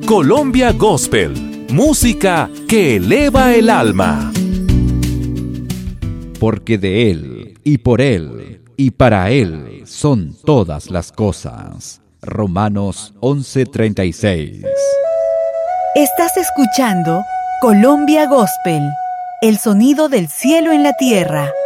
Colombia Gospel, música que eleva el alma. Porque de Él, y por Él, y para Él son todas las cosas. Romanos 11:36. Estás escuchando Colombia Gospel, el sonido del cielo en la tierra.